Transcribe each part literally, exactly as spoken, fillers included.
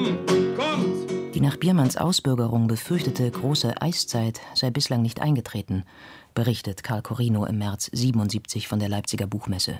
Truppen, kommt! Die nach Biermanns Ausbürgerung befürchtete große Eiszeit sei bislang nicht eingetreten, berichtet Karl Corino im März siebenundsiebzig von der Leipziger Buchmesse.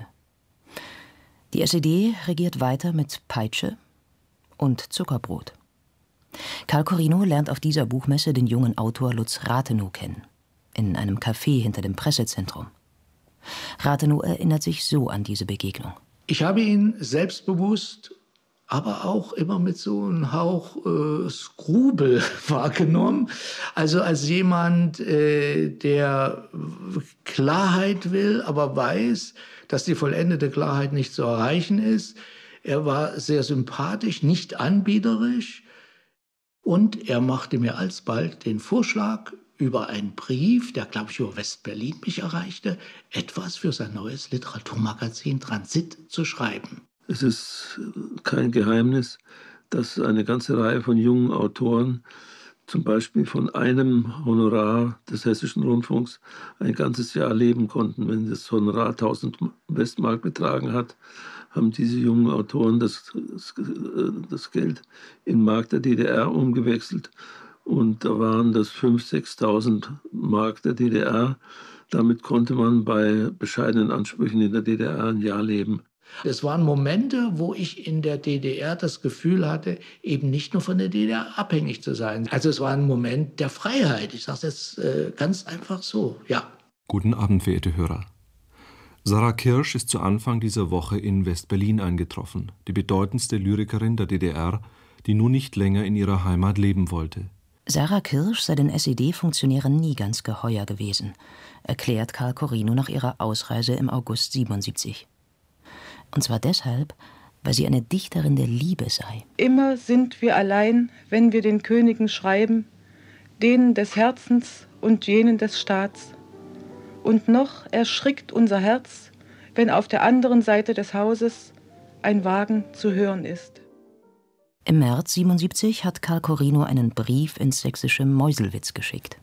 Die S E D regiert weiter mit Peitsche und Zuckerbrot. Karl Corino lernt auf dieser Buchmesse den jungen Autor Lutz Rathenow kennen, in einem Café hinter dem Pressezentrum. Rathenow erinnert sich so an diese Begegnung. Ich habe ihn selbstbewusst, aber auch immer mit so einem Hauch äh, Skrubel wahrgenommen. Also als jemand, äh, der Klarheit will, aber weiß, dass die vollendete Klarheit nicht zu erreichen ist. Er war sehr sympathisch, nicht anbiederisch. Und er machte mir alsbald den Vorschlag, über einen Brief, der, glaube ich, über West-Berlin mich erreichte, etwas für sein neues Literaturmagazin Transit zu schreiben. Es ist kein Geheimnis, dass eine ganze Reihe von jungen Autoren, zum Beispiel von einem Honorar des Hessischen Rundfunks, ein ganzes Jahr leben konnten. Wenn das Honorar tausend Westmark betragen hat, haben diese jungen Autoren das, das, das Geld in Mark der D D R umgewechselt. Und da waren das fünftausend, sechstausend Mark der D D R. Damit konnte man bei bescheidenen Ansprüchen in der D D R ein Jahr leben. Es waren Momente, wo ich in der D D R das Gefühl hatte, eben nicht nur von der D D R abhängig zu sein. Also es war ein Moment der Freiheit. Ich sage es jetzt äh, ganz einfach so, ja. Guten Abend, verehrte Hörer. Sarah Kirsch ist zu Anfang dieser Woche in West-Berlin eingetroffen, die bedeutendste Lyrikerin der D D R, die nun nicht länger in ihrer Heimat leben wollte. Sarah Kirsch sei den S E D-Funktionären nie ganz geheuer gewesen, erklärt Karl Corino nach ihrer Ausreise im August siebenundsiebzig. Und zwar deshalb, weil sie eine Dichterin der Liebe sei. Immer sind wir allein, wenn wir den Königen schreiben, denen des Herzens und jenen des Staats. Und noch erschrickt unser Herz, wenn auf der anderen Seite des Hauses ein Wagen zu hören ist. Im März siebenundsiebzig hat Karl Corino einen Brief ins sächsische Meuselwitz geschickt.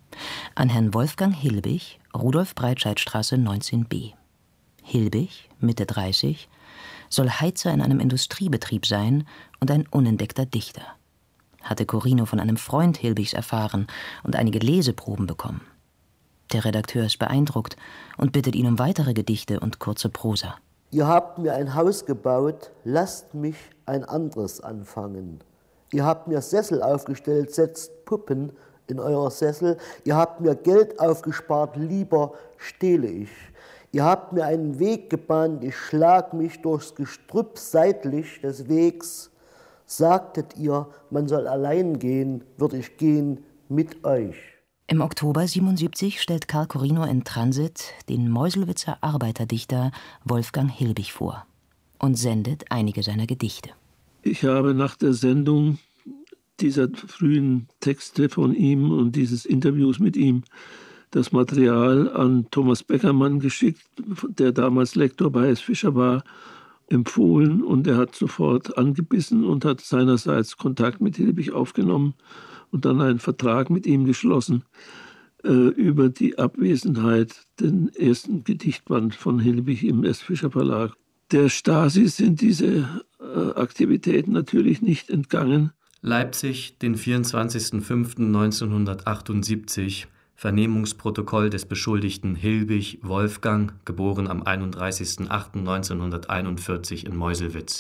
An Herrn Wolfgang Hilbig, Rudolf-Breitscheid-Straße neunzehn b. Hilbig, Mitte dreißig, soll Heizer in einem Industriebetrieb sein und ein unentdeckter Dichter. Hatte Corino von einem Freund Hilbigs erfahren und einige Leseproben bekommen. Der Redakteur ist beeindruckt und bittet ihn um weitere Gedichte und kurze Prosa. Ihr habt mir ein Haus gebaut, lasst mich ein anderes anfangen. Ihr habt mir Sessel aufgestellt, setzt Puppen in euer Sessel. Ihr habt mir Geld aufgespart, lieber stehle ich. Ihr habt mir einen Weg gebahnt, ich schlag mich durchs Gestrüpp seitlich des Wegs. Sagtet ihr, man soll allein gehen, würd ich gehen mit euch. Im Oktober siebenundsiebzig stellt Karl Corino in Transit den Meuselwitzer Arbeiterdichter Wolfgang Hilbig vor und sendet einige seiner Gedichte. Ich habe nach der Sendung dieser frühen Texte von ihm und dieses Interviews mit ihm das Material an Thomas Beckermann geschickt, der damals Lektor bei S. Fischer war, empfohlen, und er hat sofort angebissen und hat seinerseits Kontakt mit Hilbig aufgenommen und dann einen Vertrag mit ihm geschlossen äh, über die Abwesenheit, den ersten Gedichtband von Hilbig im S. Fischer Verlag. Der Stasi sind diese äh, Aktivitäten natürlich nicht entgangen. Leipzig, den vierundzwanzigsten fünften neunzehnhundertachtundsiebzig, Vernehmungsprotokoll des Beschuldigten Hilbig Wolfgang, geboren am einunddreißigsten achten neunzehnhunderteinundvierzig in Meuselwitz.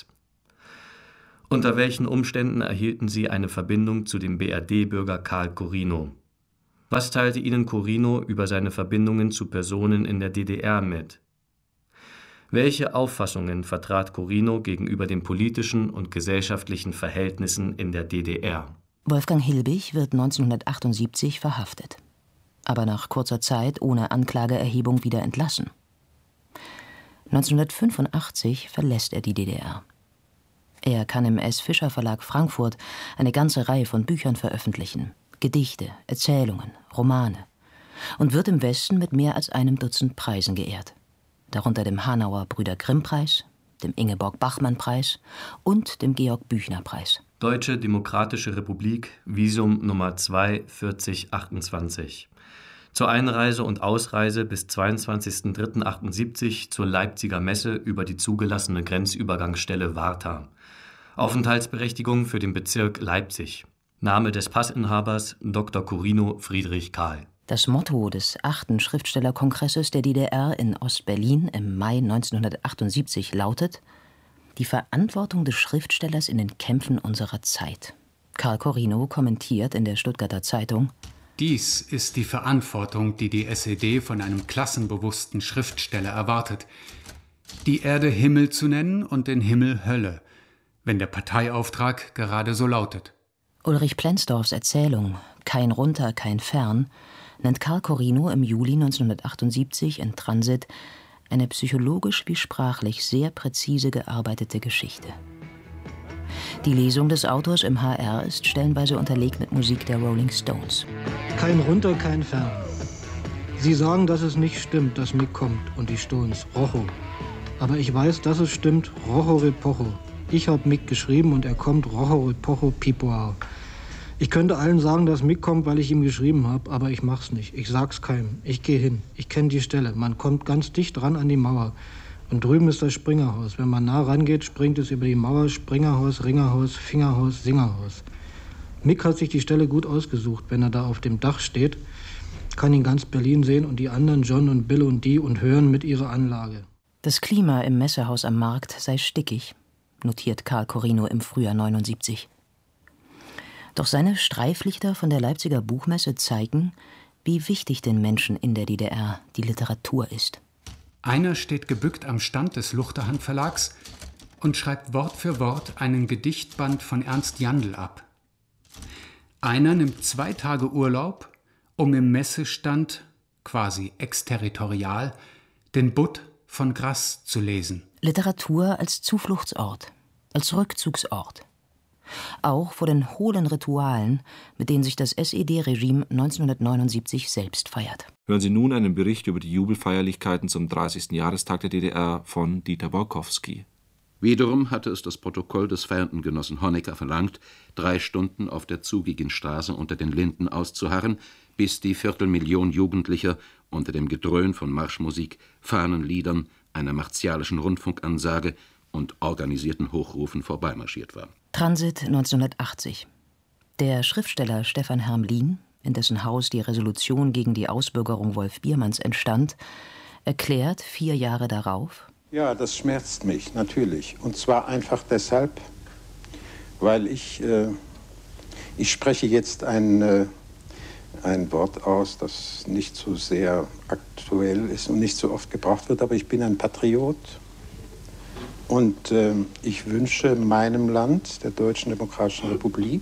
Unter welchen Umständen erhielten Sie eine Verbindung zu dem B R D-Bürger Karl Corino? Was teilte Ihnen Corino über seine Verbindungen zu Personen in der D D R mit? Welche Auffassungen vertrat Corino gegenüber den politischen und gesellschaftlichen Verhältnissen in der D D R? Wolfgang Hilbig wird neunzehnhundertachtundsiebzig verhaftet, aber nach kurzer Zeit ohne Anklageerhebung wieder entlassen. neunzehnhundertfünfundachtzig verlässt er die D D R. Er kann im S. Fischer Verlag Frankfurt eine ganze Reihe von Büchern veröffentlichen, Gedichte, Erzählungen, Romane, und wird im Westen mit mehr als einem Dutzend Preisen geehrt, darunter dem Hanauer Brüder-Grimm-Preis, dem Ingeborg-Bachmann-Preis und dem Georg-Büchner-Preis. Deutsche Demokratische Republik, Visum Nummer zwei vierzig achtundzwanzig. Zur Einreise und Ausreise bis zweiundzwanzigsten dritten achtundsiebzig zur Leipziger Messe über die zugelassene Grenzübergangsstelle Warta. Aufenthaltsberechtigung für den Bezirk Leipzig. Name des Passinhabers Doktor Corino Friedrich Kahl. Das Motto des achten Schriftstellerkongresses der D D R in Ost-Berlin im Mai neunzehnhundertachtundsiebzig lautet: Die Verantwortung des Schriftstellers in den Kämpfen unserer Zeit. Karl Corino kommentiert in der Stuttgarter Zeitung: Dies ist die Verantwortung, die die S E D von einem klassenbewussten Schriftsteller erwartet. Die Erde Himmel zu nennen und den Himmel Hölle, wenn der Parteiauftrag gerade so lautet. Ulrich Plenzdorfs Erzählung »Kein runter, kein fern« nennt Karl Corino im Juli neunzehnhundertachtundsiebzig in Transit eine psychologisch wie sprachlich sehr präzise gearbeitete Geschichte. Die Lesung des Autors im H R ist stellenweise unterlegt mit Musik der Rolling Stones. Kein runter, kein fern. Sie sagen, dass es nicht stimmt, dass Mick kommt und die Stones, Rocho. Aber ich weiß, dass es stimmt, Rocho Repocho. Ich habe Mick geschrieben und er kommt, Rocho Repocho Pipoao. Ich könnte allen sagen, dass Mick kommt, weil ich ihm geschrieben habe, aber ich mach's nicht. Ich sag's keinem. Ich gehe hin. Ich kenne die Stelle. Man kommt ganz dicht ran an die Mauer. Und drüben ist das Springerhaus. Wenn man nah rangeht, springt es über die Mauer. Springerhaus, Ringerhaus, Fingerhaus, Singerhaus. Mick hat sich die Stelle gut ausgesucht. Wenn er da auf dem Dach steht, kann ihn ganz Berlin sehen und die anderen John und Bill und die und hören mit ihrer Anlage. Das Klima im Messehaus am Markt sei stickig, notiert Karl Corino im Frühjahr neunundsiebzig. Doch seine Streiflichter von der Leipziger Buchmesse zeigen, wie wichtig den Menschen in der D D R die Literatur ist. Einer steht gebückt am Stand des Luchterhand Verlags und schreibt Wort für Wort einen Gedichtband von Ernst Jandl ab. Einer nimmt zwei Tage Urlaub, um im Messestand, quasi exterritorial, den Butt von Grass zu lesen. Literatur als Zufluchtsort, als Rückzugsort. Auch vor den hohlen Ritualen, mit denen sich das S E D-Regime neunzehnhundertneunundsiebzig selbst feiert. Hören Sie nun einen Bericht über die Jubelfeierlichkeiten zum dreißigsten Jahrestag der D D R von Dieter Borkowski. Wiederum hatte es das Protokoll des feiernden Genossen Honecker verlangt, drei Stunden auf der zugigen Straße unter den Linden auszuharren, bis die Viertelmillion Jugendlicher unter dem Gedröhn von Marschmusik, Fahnenliedern, einer martialischen Rundfunkansage und organisierten Hochrufen vorbeimarschiert war. Transit neunzehnhundertachtzig. Der Schriftsteller Stefan Hermlin, in dessen Haus die Resolution gegen die Ausbürgerung Wolf Biermanns entstand, erklärt vier Jahre darauf: Ja, das schmerzt mich, natürlich. Und zwar einfach deshalb, weil ich, äh, ich spreche jetzt ein, äh, ein Wort aus, das nicht so sehr aktuell ist und nicht so oft gebraucht wird, aber ich bin ein Patriot. Und äh, ich wünsche meinem Land, der Deutschen Demokratischen Republik,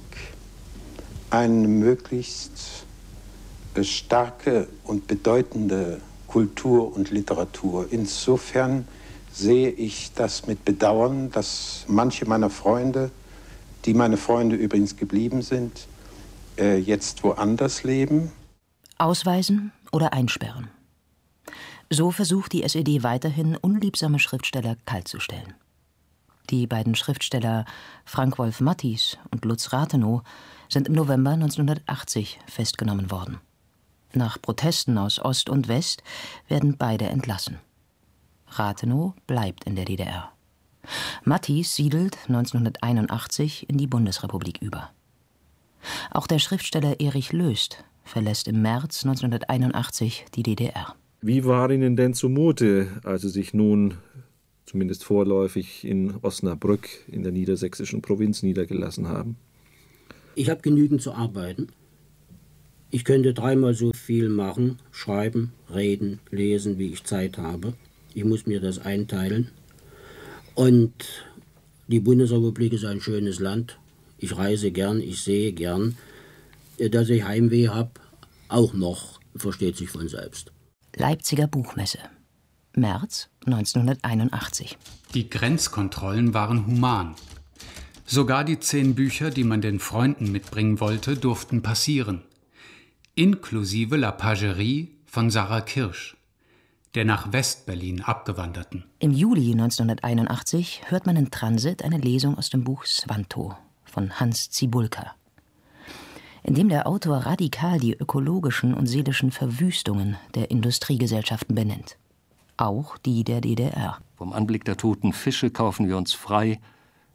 eine möglichst äh, starke und bedeutende Kultur und Literatur. Insofern sehe ich das mit Bedauern, dass manche meiner Freunde, die meine Freunde übrigens geblieben sind, äh, jetzt woanders leben. Ausweisen oder einsperren. So versucht die S E D weiterhin, unliebsame Schriftsteller kaltzustellen. Die beiden Schriftsteller Frank Wolf Matthys und Lutz Rathenow sind im November neunzehnhundertachtzig festgenommen worden. Nach Protesten aus Ost und West werden beide entlassen. Rathenow bleibt in der D D R. Matthys siedelt neunzehnhunderteinundachtzig in die Bundesrepublik über. Auch der Schriftsteller Erich Löst verlässt im März neunzehnhunderteinundachtzig die D D R. Wie war Ihnen denn zumute, als Sie sich nun, zumindest vorläufig, in Osnabrück in der niedersächsischen Provinz niedergelassen haben? Ich habe genügend zu arbeiten. Ich könnte dreimal so viel machen, schreiben, reden, lesen, wie ich Zeit habe. Ich muss mir das einteilen. Und die Bundesrepublik ist ein schönes Land. Ich reise gern, ich sehe gern. Dass ich Heimweh habe, auch noch, versteht sich von selbst. Leipziger Buchmesse. März neunzehnhunderteinundachtzig. Die Grenzkontrollen waren human. Sogar die zehn Bücher, die man den Freunden mitbringen wollte, durften passieren. Inklusive La Pagerie von Sarah Kirsch, der nach West-Berlin abgewanderten. Im Juli neunzehnhunderteinundachtzig hört man in Transit eine Lesung aus dem Buch Svanto von Hans Cibulka, in dem der Autor radikal die ökologischen und seelischen Verwüstungen der Industriegesellschaften benennt. Auch die der D D R. Vom Anblick der toten Fische kaufen wir uns frei,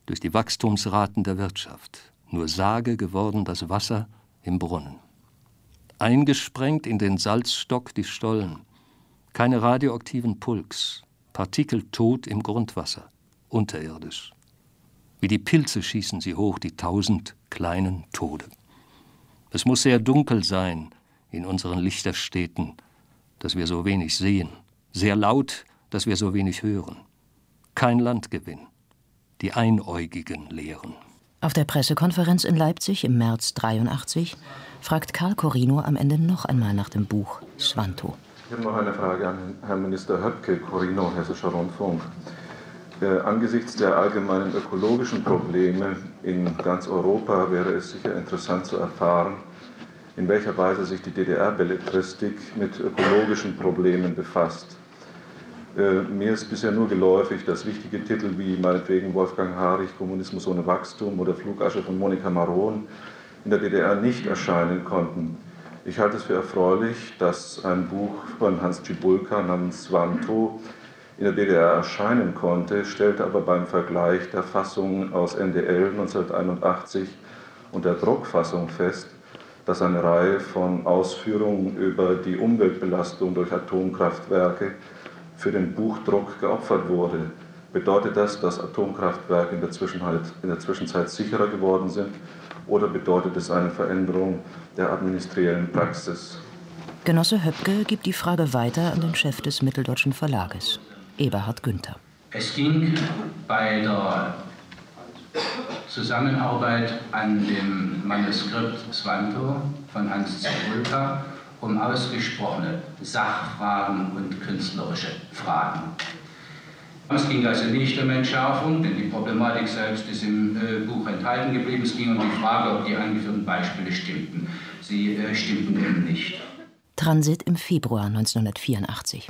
durch die Wachstumsraten der Wirtschaft. Nur Sage geworden das Wasser im Brunnen. Eingesprengt in den Salzstock die Stollen. Keine radioaktiven Pulks. Partikeltot im Grundwasser. Unterirdisch. Wie die Pilze schießen sie hoch, die tausend kleinen Tode. Es muss sehr dunkel sein in unseren Lichterstädten, dass wir so wenig sehen. Sehr laut, dass wir so wenig hören. Kein Landgewinn. Die Einäugigen lehren. Auf der Pressekonferenz in Leipzig im März dreiundachtzig fragt Karl Corrino am Ende noch einmal nach dem Buch Svanto. Ich habe noch eine Frage an Herrn Minister Höpke, Corrino, Hessischer Rundfunk. Äh, angesichts der allgemeinen ökologischen Probleme in ganz Europa wäre es sicher interessant zu erfahren, in welcher Weise sich die D D R-Belletristik mit ökologischen Problemen befasst. Äh, mir ist bisher nur geläufig, dass wichtige Titel wie meinetwegen Wolfgang Harich, Kommunismus ohne Wachstum oder Flugasche von Monika Maron in der D D R nicht erscheinen konnten. Ich halte es für erfreulich, dass ein Buch von Hans Cibulka namens Svanto in der D D R erscheinen konnte, stellte aber beim Vergleich der Fassung aus N D L neunzehnhunderteinundachtzig und der Druckfassung fest, dass eine Reihe von Ausführungen über die Umweltbelastung durch Atomkraftwerke für den Buchdruck geopfert wurde. Bedeutet das, dass Atomkraftwerke in der Zwischenzeit, in der Zwischenzeit sicherer geworden sind, oder bedeutet es eine Veränderung der administriellen Praxis? Genosse Höpke gibt die Frage weiter an den Chef des Mitteldeutschen Verlages, Eberhard Günther. Es ging bei der Zusammenarbeit an dem Manuskript Svanto von Hans Cibulka um ausgesprochene Sachfragen und künstlerische Fragen. Es ging also nicht um Entschärfung, denn die Problematik selbst ist im äh, Buch enthalten geblieben. Es ging um die Frage, ob die angeführten Beispiele stimmten. Sie äh, stimmten eben nicht. Transit im Februar neunzehnhundertvierundachtzig.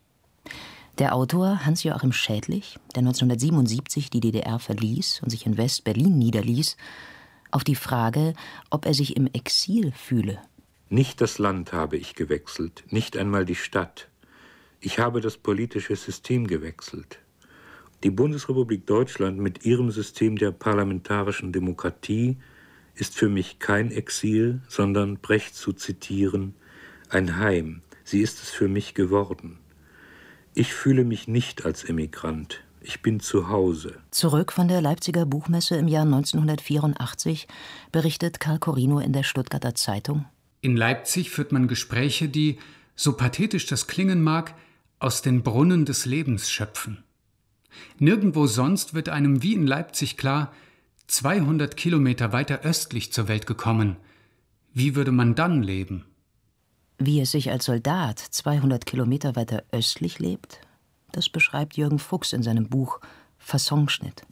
Der Autor Hans-Joachim Schädlich, der neunzehnhundertsiebenundsiebzig die D D R verließ und sich in West-Berlin niederließ, auf die Frage, ob er sich im Exil fühle. Nicht das Land habe ich gewechselt, nicht einmal die Stadt. Ich habe das politische System gewechselt. Die Bundesrepublik Deutschland mit ihrem System der parlamentarischen Demokratie ist für mich kein Exil, sondern, Brecht zu zitieren, ein Heim. Sie ist es für mich geworden. Ich fühle mich nicht als Emigrant. Ich bin zu Hause. Zurück von der Leipziger Buchmesse im Jahr neunzehnhundertvierundachtzig berichtet Karl Corrino in der Stuttgarter Zeitung: In Leipzig führt man Gespräche, die, so pathetisch das klingen mag, aus den Brunnen des Lebens schöpfen. Nirgendwo sonst wird einem wie in Leipzig klar, zweihundert Kilometer weiter östlich zur Welt gekommen. Wie würde man dann leben? Wie es sich als Soldat zweihundert Kilometer weiter östlich lebt, das beschreibt Jürgen Fuchs in seinem Buch Fassonschnitt.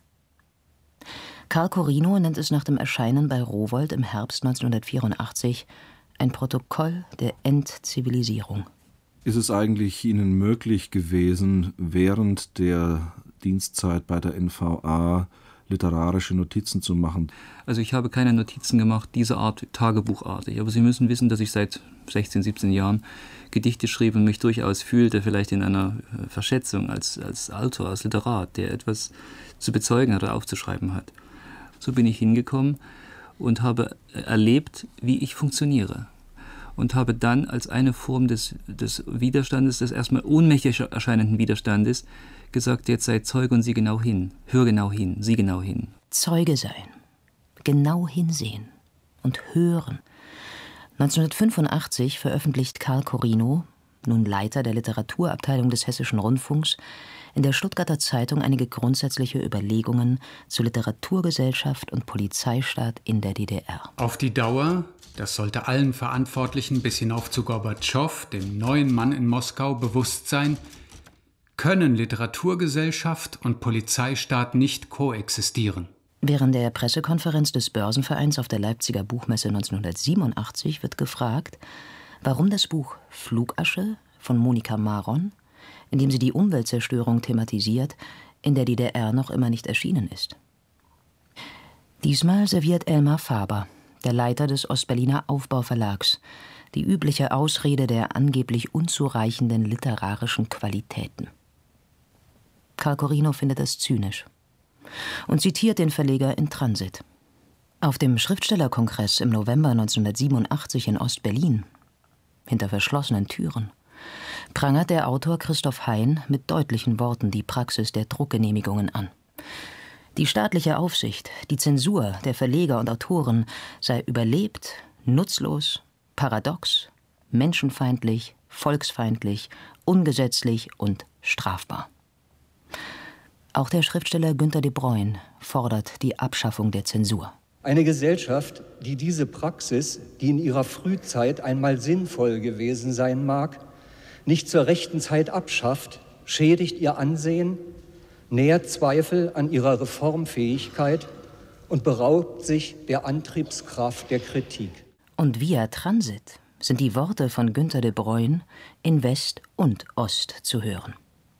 Karl Corrino nennt es nach dem Erscheinen bei Rowohlt im Herbst neunzehnhundertvierundachtzig ein Protokoll der Entzivilisierung. Ist es eigentlich Ihnen möglich gewesen, während der Dienstzeit bei der N V A literarische Notizen zu machen? Also ich habe keine Notizen gemacht, dieser Art, tagebuchartig. Aber Sie müssen wissen, dass ich seit sechzehn, siebzehn Jahren Gedichte schrieb und mich durchaus fühlte, vielleicht in einer Verschätzung als, als Autor, als Literat, der etwas zu bezeugen hat oder aufzuschreiben hat. So bin ich hingekommen und habe erlebt, wie ich funktioniere. Und habe dann als eine Form des, des Widerstandes, des erstmal ohnmächtig erscheinenden Widerstandes, gesagt, jetzt sei Zeuge und sieh genau hin. Hör genau hin, sieh genau hin. Zeuge sein, genau hinsehen und hören. neunzehnhundertfünfundachtzig veröffentlicht Karl Corrino, nun Leiter der Literaturabteilung des Hessischen Rundfunks, in der Stuttgarter Zeitung einige grundsätzliche Überlegungen zu Literaturgesellschaft und Polizeistaat in der D D R. Auf die Dauer, das sollte allen Verantwortlichen bis hinauf zu Gorbatschow, dem neuen Mann in Moskau, bewusst sein, können Literaturgesellschaft und Polizeistaat nicht koexistieren. Während der Pressekonferenz des Börsenvereins auf der Leipziger Buchmesse neunzehnhundertsiebenundachtzig wird gefragt, warum das Buch Flugasche von Monika Maron, in dem sie die Umweltzerstörung thematisiert, in der D D R noch immer nicht erschienen ist. Diesmal serviert Elmar Faber, der Leiter des Ostberliner Aufbauverlags, die übliche Ausrede der angeblich unzureichenden literarischen Qualitäten. Karl Corrino findet das zynisch. und zitiert den Verleger in Transit. Auf dem Schriftstellerkongress im November neunzehnhundertsiebenundachtzig in Ost-Berlin, hinter verschlossenen Türen, prangert der Autor Christoph Hein mit deutlichen Worten die Praxis der Druckgenehmigungen an. Die staatliche Aufsicht, die Zensur der Verleger und Autoren sei überlebt, nutzlos, paradox, menschenfeindlich, volksfeindlich, ungesetzlich und strafbar. Auch der Schriftsteller Günter de Bruyne fordert die Abschaffung der Zensur. Eine Gesellschaft, die diese Praxis, die in ihrer Frühzeit einmal sinnvoll gewesen sein mag, nicht zur rechten Zeit abschafft, schädigt ihr Ansehen, nährt Zweifel an ihrer Reformfähigkeit und beraubt sich der Antriebskraft der Kritik. Und via Transit sind die Worte von Günter de Bruyne in West und Ost zu hören.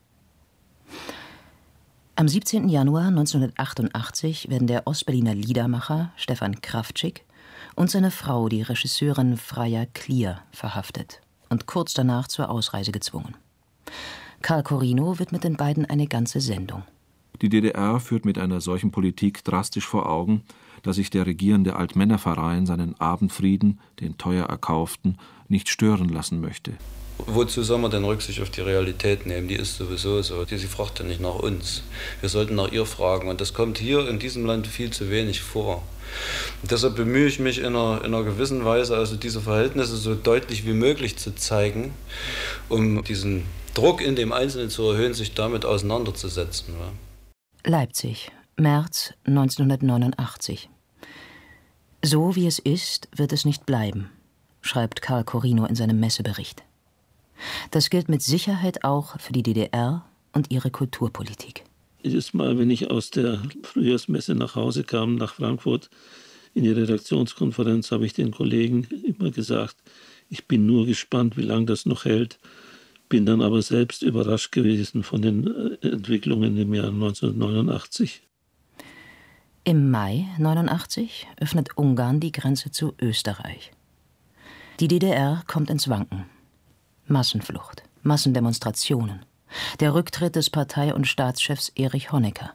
Am siebzehnten Januar neunzehnhundertachtundachtzig werden der Ostberliner Liedermacher Stefan Kraftschick und seine Frau, die Regisseurin Freya Klier, verhaftet und kurz danach zur Ausreise gezwungen. Karl Corino widmet den beiden eine ganze Sendung. Die D D R führt mit einer solchen Politik drastisch vor Augen, dass sich der regierende Altmännerverein seinen Abendfrieden, den teuer erkauften, nicht stören lassen möchte. Wozu soll man denn Rücksicht auf die Realität nehmen? Die ist sowieso so. Sie fragt ja nicht nach uns. Wir sollten nach ihr fragen. Und das kommt hier in diesem Land viel zu wenig vor. Und deshalb bemühe ich mich in einer, in einer gewissen Weise, also diese Verhältnisse so deutlich wie möglich zu zeigen, um diesen Druck in dem Einzelnen zu erhöhen, sich damit auseinanderzusetzen. Leipzig, März neunzehnhundertneunundachtzig. So wie es ist, wird es nicht bleiben, schreibt Karl Corino in seinem Messebericht. Das gilt mit Sicherheit auch für die D D R und ihre Kulturpolitik. Jedes Mal, wenn ich aus der Frühjahrsmesse nach Hause kam, nach Frankfurt, in die Redaktionskonferenz, habe ich den Kollegen immer gesagt, ich bin nur gespannt, wie lange das noch hält, bin dann aber selbst überrascht gewesen von den Entwicklungen im Jahr neunzehnhundertneunundachtzig. Im Mai neunundachtzig öffnet Ungarn die Grenze zu Österreich. Die D D R kommt ins Wanken. Massenflucht, Massendemonstrationen, der Rücktritt des Partei- und Staatschefs Erich Honecker.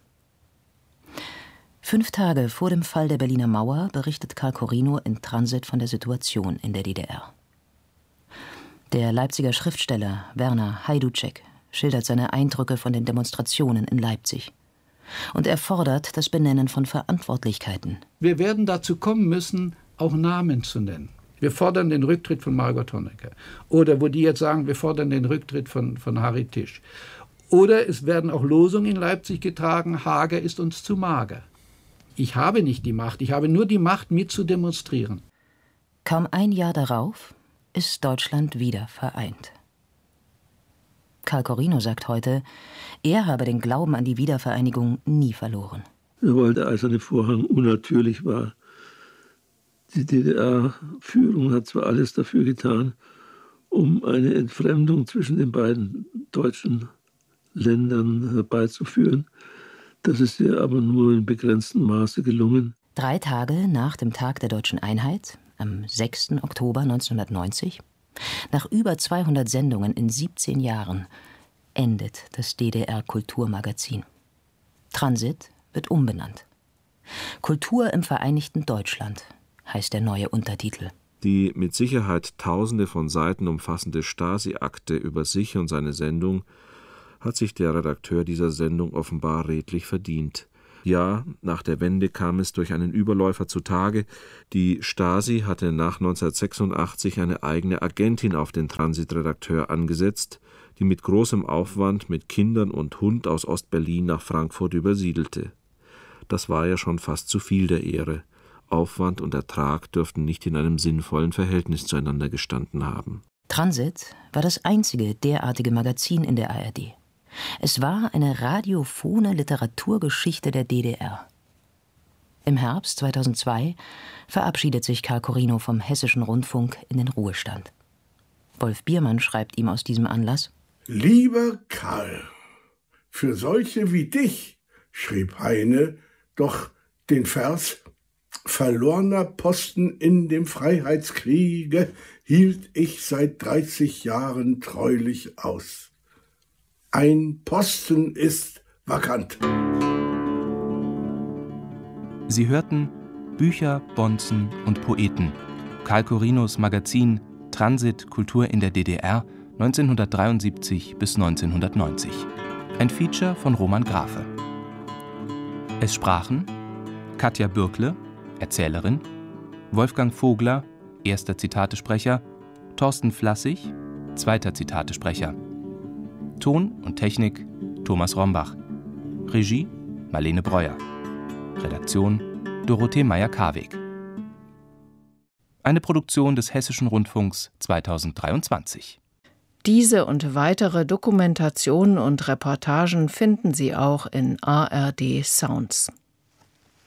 Fünf Tage vor dem Fall der Berliner Mauer berichtet Karl Corino in Transit von der Situation in der D D R. Der Leipziger Schriftsteller Werner Hajduczek schildert seine Eindrücke von den Demonstrationen in Leipzig. Und er fordert das Benennen von Verantwortlichkeiten. Wir werden dazu kommen müssen, auch Namen zu nennen. Wir fordern den Rücktritt von Margot Honecker. Oder wo die jetzt sagen, wir fordern den Rücktritt von, von Harry Tisch. Oder es werden auch Losungen in Leipzig getragen, Hager ist uns zu mager. Ich habe nicht die Macht, ich habe nur die Macht, mit zu demonstrieren. Kaum ein Jahr darauf ist Deutschland wieder vereint. Karl Corino sagt heute, er habe den Glauben an die Wiedervereinigung nie verloren. Weil der Eiserne Vorhang unnatürlich war. Die D D R-Führung hat zwar alles dafür getan, um eine Entfremdung zwischen den beiden deutschen Ländern herbeizuführen. Das ist ihr aber nur in begrenztem Maße gelungen. Drei Tage nach dem Tag der Deutschen Einheit, am sechsten Oktober neunzehnhundertneunzig, nach über zweihundert Sendungen in siebzehn Jahren, endet das D D R-Kulturmagazin. Transit wird umbenannt. Kultur im Vereinigten Deutschland heißt der neue Untertitel. Die mit Sicherheit tausende von Seiten umfassende Stasi-Akte über sich und seine Sendung hat sich der Redakteur dieser Sendung offenbar redlich verdient. Ja, nach der Wende kam es durch einen Überläufer zutage. Die Stasi hatte nach neunzehnhundertsechsundachtzig eine eigene Agentin auf den Transitredakteur angesetzt, die mit großem Aufwand mit Kindern und Hund aus Ostberlin nach Frankfurt übersiedelte. Das war ja schon fast zu viel der Ehre. Aufwand und Ertrag dürften nicht in einem sinnvollen Verhältnis zueinander gestanden haben. Transit war das einzige derartige Magazin in der A R D. Es war eine radiophone Literaturgeschichte der D D R. Im Herbst zweitausendzwei verabschiedet sich Karl Corino vom Hessischen Rundfunk in den Ruhestand. Wolf Biermann schreibt ihm aus diesem Anlass: Lieber Karl, für solche wie dich, schrieb Heine, doch den Vers »Verlorener Posten in dem Freiheitskriege hielt ich seit dreißig Jahren treulich aus. Ein Posten ist vakant.« Sie hörten Bücher, Bonzen und Poeten. Karl Corrinos Magazin Transit Kultur in der D D R neunzehnhundertdreiundsiebzig bis neunzehnhundertneunzig. Ein Feature von Roman Grafe. Es sprachen Katja Bürkle, Erzählerin, Wolfgang Vogler, erster Zitatesprecher, Thorsten Flassig, zweiter Zitatesprecher. Ton und Technik Thomas Rombach. Regie Marlene Breuer. Redaktion Dorothee Meyer-Karweg. Eine Produktion des Hessischen Rundfunks zweitausenddreiundzwanzig. Diese und weitere Dokumentationen und Reportagen finden Sie auch in A R D Sounds.